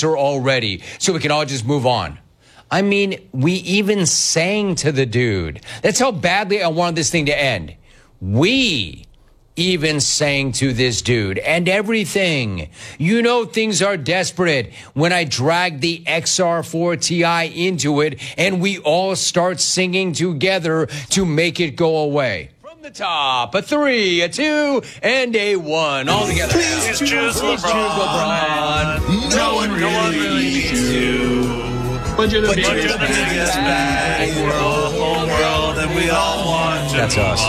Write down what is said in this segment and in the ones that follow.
sponsor already so we can all just move on. I mean, we even sang to the dude. That's how badly I wanted this thing to end. We even sang to this dude and everything. You know, things are desperate when I drag the XR4 Ti into it and we all start singing together to make it go away. From the top, a 3, a 2, and a 1. All together. Please choose LeBron. No one really needs to. But you're the biggest bag in the whole world, and we all want to. That's us.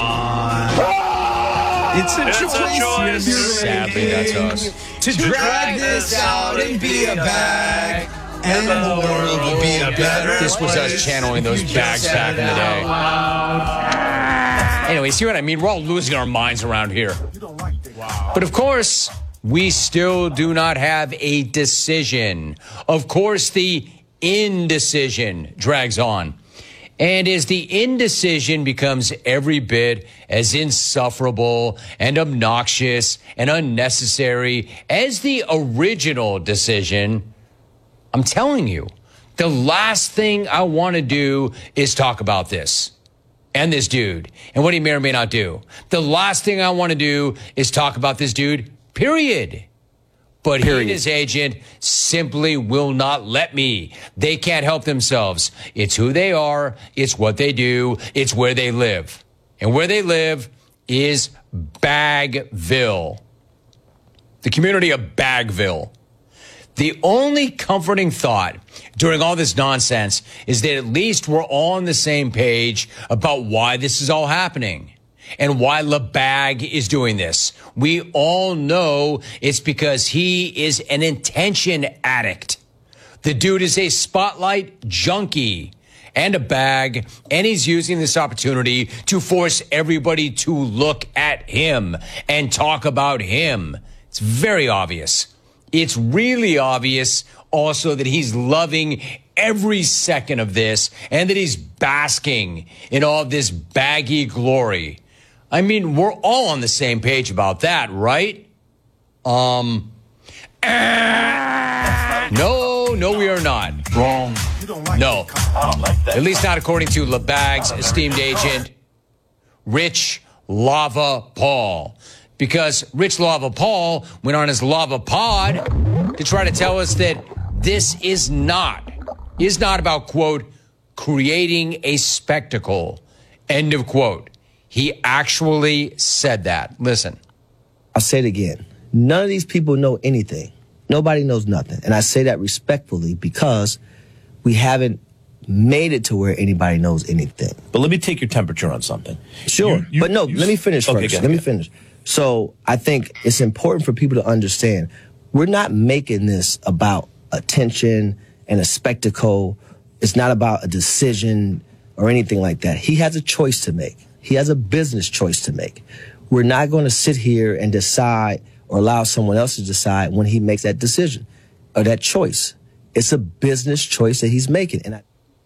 It's a choice. Sadly, that's us. To drag this out and be a bag, and the world will be a better This was us place. channeling those bags back in the day. Anyway, see what I mean? We're all losing our minds around here. But of course, we still do not have a decision. Of course, the indecision drags on. And as the indecision becomes every bit as insufferable and obnoxious and unnecessary as the original decision, I'm telling you, the last thing I want to do is talk about this and this dude and what he may or may not do. The last thing I want to do is talk about this dude, period. But he and his agent simply will not let me. They can't help themselves. It's who they are. It's what they do. It's where they live. And where they live is Bagville. The community of Bagville. The only comforting thought during all this nonsense is that at least we're all on the same page about why this is all happening. And why LeBag is doing this. We all know it's because he is an attention addict. The dude is a spotlight junkie and a bag, and he's using this opportunity to force everybody to look at him and talk about him. It's very obvious. It's really obvious also that he's loving every second of this and that he's basking in all of this baggy glory. I mean, we're all on the same page about that, right? No, we are not. Wrong. No. At least not according to LeBag's esteemed agent, Rich Lava Paul. Because Rich Lava Paul went on his Lava Pod to try to tell us that this is not about, quote, creating a spectacle, end of quote. He actually said that. Listen. I'll say it again. None of these people know anything. Nobody knows nothing. And I say that respectfully because we haven't made it to where anybody knows anything. But let me take your temperature on something. Sure. Let me finish first. Let me finish. So I think it's important for people to understand we're not making this about attention and a spectacle. It's not about a decision or anything like that. He has a choice to make. He has a business choice to make. We're not going to sit here and decide or allow someone else to decide when he makes that decision or that choice. It's a business choice that he's making. And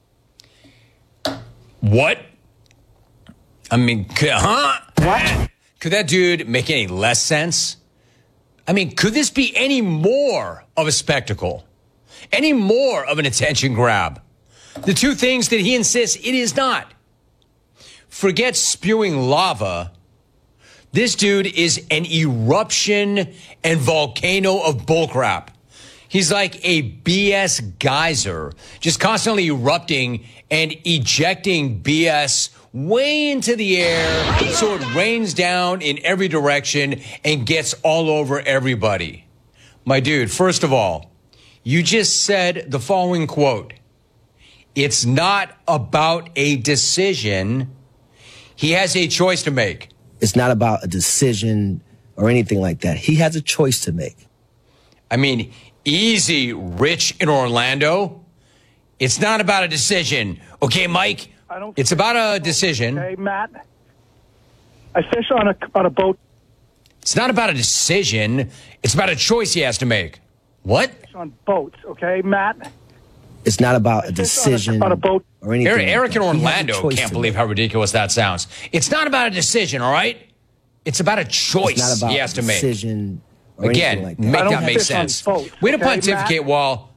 what? I mean, What? Could that dude make any less sense? I mean, could this be any more of a spectacle? Any more of an attention grab? The two things that he insists it is not. Forget spewing lava. This dude is an eruption and volcano of bullcrap. He's like a BS geyser, just constantly erupting and ejecting BS way into the air so it rains down in every direction and gets all over everybody. My dude, first of all, you just said the following quote. It's not about a decision. He has a choice to make. It's not about a decision or anything like that. He has a choice to make. I mean, easy, Rich in Orlando. It's not about a decision. Okay, Mike? It's about a decision. Okay, Matt. I fish on a boat. It's not about a decision. It's about a choice he has to make. What? Fish on boats, okay, Matt? It's not about a decision on a boat. or anything. Eric in like that. He has a Orlando choice can't to believe make. how ridiculous that sounds. It's not about a decision, all right? It's about a choice It's not about he has a to make. decision or Again, anything like that. make I don't that make fish on sense. boats, Way to okay, pontificate Matt? while